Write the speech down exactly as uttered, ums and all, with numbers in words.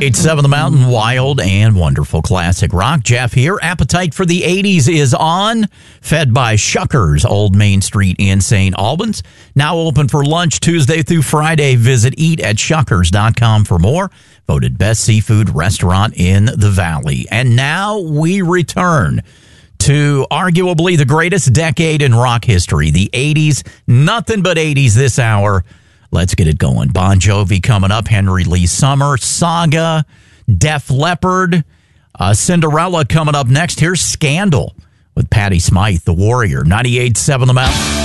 eight seven The Mountain, wild and wonderful classic rock. Jeff here. Appetite for the eighties is on. Fed by Shuckers, Old Main Street in Saint Albans. Now open for lunch Tuesday through Friday. Visit eat at shuckers dot com for more. Voted best seafood restaurant in the Valley. And now we return to arguably the greatest decade in rock history, the eighties. Nothing but eighties this hour. Let's get it going. Bon Jovi coming up, Henry Lee Summer, Saga, Def Leppard, uh, Cinderella coming up next. Here's Scandal with Patti Smythe, The Warrior, ninety-eight point seven The Mountain.